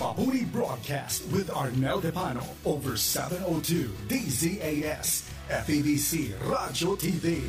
Papuri Broadcast with Arnel Depano over 702 DZAS FEBC Radio TV.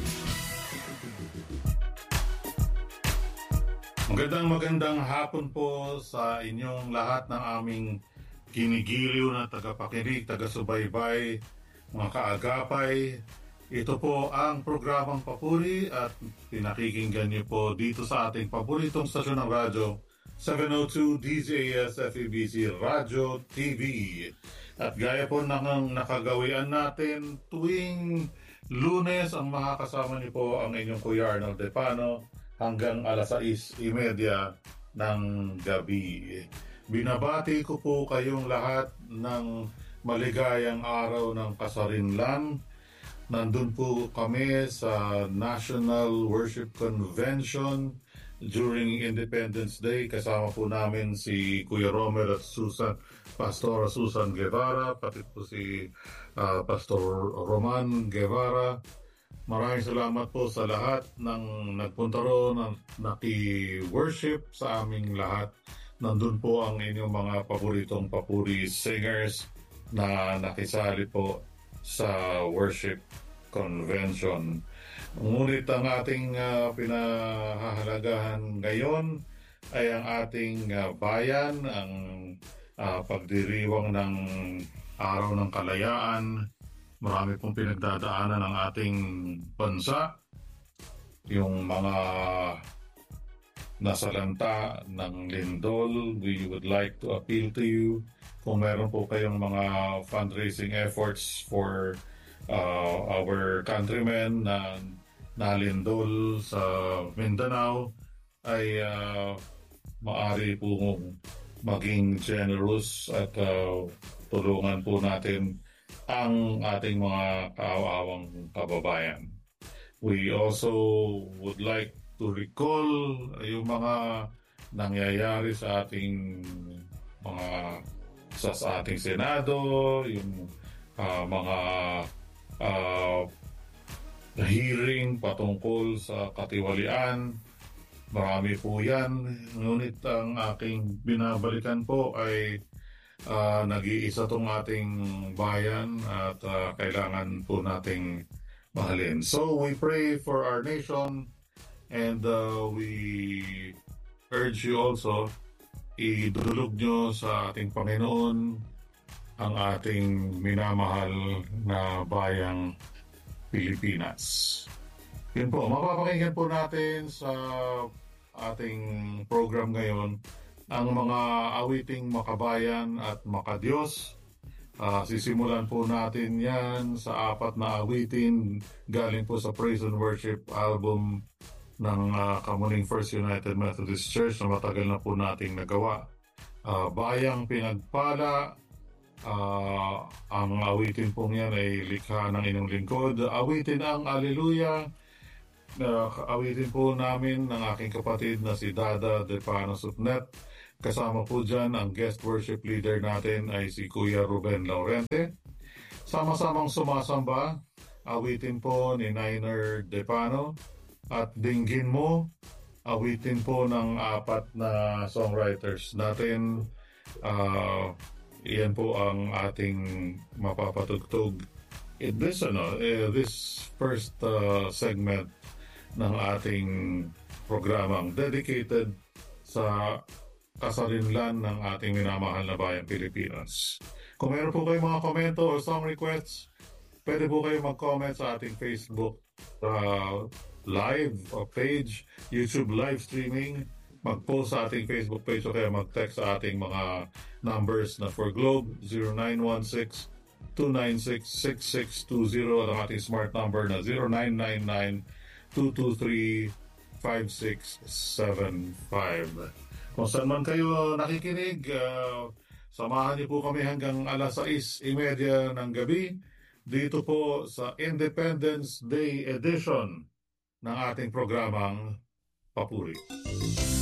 Magandang hapon po sa inyong lahat ng aming kinigiliw na tagapakinig, taga-subaybay, mga kaagapay. Ito po ang programang Papuri at pinakikinggan niyo po dito sa ating paboritong stasyon ng radyo, 702 DZAS FEBC Radio TV. At gaya po ng nakagawian natin, tuwing Lunes ang makakasama niyo po ang inyong Kuya Arnel Depano hanggang alas 6:30 ng gabi. Binabati ko po kayong lahat ng maligayang araw ng kasarinlan. Nandun po kami sa National Worship Convention during Independence Day. Kasama po namin si Kuya Romer at Pastora Susan Guevara, pati po si Pastor Roman Guevara. Maraming salamat po sa lahat ng nagpunta roon, naki-worship sa aming lahat. Nandun po ang inyong mga paboritong papuri singers na nakisali po sa worship convention. Ngunit ang ating pinahahalagahan ngayon ay ang ating bayan, ang pagdiriwang ng Araw ng Kalayaan. Marami pong pinagdadaanan ng ating bansa. Yung mga nasalanta ng lindol, we would like to appeal to you. Kung meron po kayong mga fundraising efforts for our countrymen na nalindol sa Mindanao, ay maaari po maging generous at tulungan po natin ang ating mga kaawawang kababayan. We also would like to recall yung mga nangyayari sa ating sa ating Senado, yung mga hearing patungkol sa katiwalian. Marami po yan. Ngunit ang aking binabalikan po ay nag-iisa tong ating bayan at kailangan po nating mahalin. So we pray for our nation and we urge you also, idulog nyo sa ating Panginoon ang ating minamahal na bayang Pilipinas. Yun po, mapapakinggan po natin sa ating program ngayon ang mga awiting makabayan at makadiyos. Sisimulan po natin yan sa 4 na awitin galing po sa Praise and Worship album ng Kamuning First United Methodist Church na matagal na po nating nagawa. Bayang Pinagpala, ang awitin pong yan ay likha ng inyong lingkod. Awitin ang Alleluia, awitin po namin ng aking kapatid na si Dada Depano Supnet. Kasama po dyan ang guest worship leader natin ay si Kuya Ruben Laurente. Sama-samang sumasamba, awitin po ni Niner Depano. At Dinggin Mo, awitin po ng 4 na songwriters natin. Iyan po ang ating mapapatugtog in this first segment ng ating programang dedicated sa kasarinlan ng ating minamahal na bayang Pilipinas. Kung meron po kayong mga komento o song requests, pwede po kayo mag-comment sa ating Facebook live page, YouTube live streaming, mag-post sa ating Facebook page o kaya mag-text sa ating mga numbers na for Globe 0916-296-6620 at ang ating smart number na 0999-223-5675. Kung saan man kayo nakikinig, samahan niyo po kami hanggang alas 6:30 ng gabi dito po sa Independence Day edition ng ating programang Papuri.